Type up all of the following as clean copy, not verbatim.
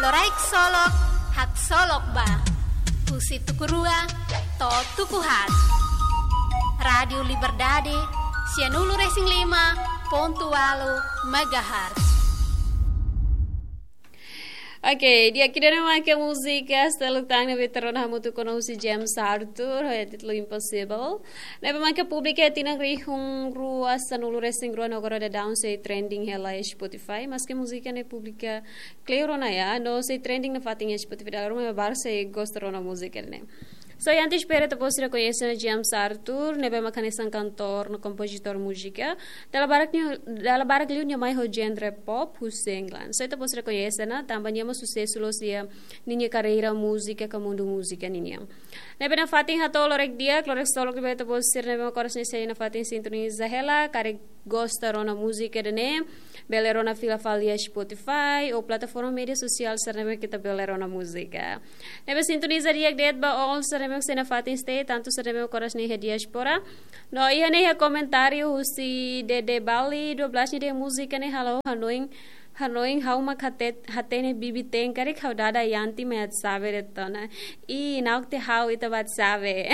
Loraik solok, hak solok ba. Pusi tukurua, to tukuhat. Radio Liberdade, Sianulu Racing 5.8 MHz. Oke, di akhirnya maka musika setelah tangga veteran hamu tu kono si James Arthur hoya titlo Impossible. Nebe maka publika tinang rihung rua sanulu racing rua nogoro da down say trending hela Spotify. Maske musika ne publika clear na ya, no say trending na fating Spotify. Dalam rumah bar say ghost rona musika ne. So, antes para te posira conhecer James Arthur, nebe makanisang cantor no compositor música. Dala barak liu nya mai ho genre pop huse England. So, te posira conhecer na também mo sucesso lo sia ninya carreira música ka mundo música ninya. Nebe na fatin hato lorek dia, lorek solo que te posira nebe makoras ne sei na fatin sintoniza hela, kare gosta rona música de ne, belerona fila falia Spotify ou plataforma media social sarnebe kita belerona música. Nebe sintoniza dia det ba all sarnebe sena fatin stay tanto sarnebe koras ne diaspora. No iya ne comentário husi de Bali 12 de música ne halo Hanoing how hatene bibi ten kare how dada yanti me at save retona. I naukte how ita bat save.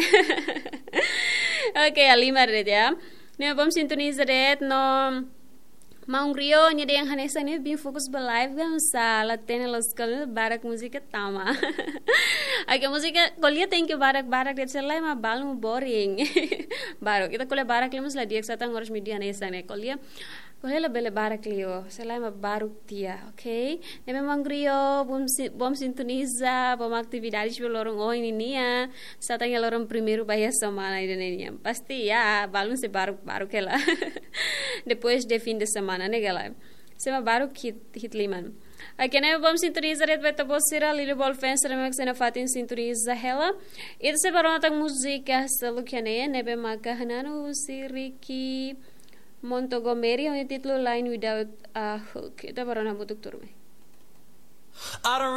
Okay, alima ya. Ne bom sintoniza det no Maung Rio nya yang hanesa ne bin fokus ba live gan sa latene los kal barak musika tama. Aga musika kolia thank you barak det selai ma balu boring. Baro kita kolia barak lemus la diak satang ngorus media hanesa ne kolia la bele barak lio selai ma baruk tia, okay? Nebe Maung Rio bom sintoniza bom atividades belorong oh ini nia satang ya lorong primeiro bahia semana ini pasti ya balun se baruk ela. Depois de fim de semana né galera? Sema baruk hit liman. Aqui nebe bom sintoniza ret beta bosira lili bol fans remek sena fatin sintoniza hela. Itu se barona tang musika selukiane nebe maka hananu si Ricky Montgomery yang titlo Line Without a Hook. Itu barona butuk turme.